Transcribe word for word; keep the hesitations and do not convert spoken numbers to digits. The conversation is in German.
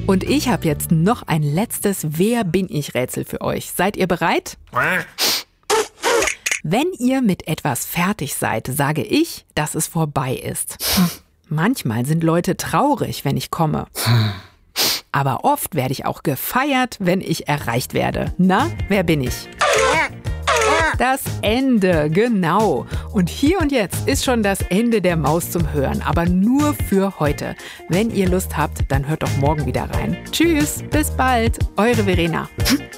Und ich habe jetzt noch ein letztes Wer bin ich Rätsel für euch. Seid ihr bereit? Wenn ihr mit etwas fertig seid, sage ich, dass es vorbei ist. Manchmal sind Leute traurig, wenn ich komme. Aber oft werde ich auch gefeiert, wenn ich erreicht werde. Na, wer bin ich? Das Ende, genau. Und hier und jetzt ist schon das Ende der Maus zum Hören, aber nur für heute. Wenn ihr Lust habt, dann hört doch morgen wieder rein. Tschüss, bis bald, eure Verena.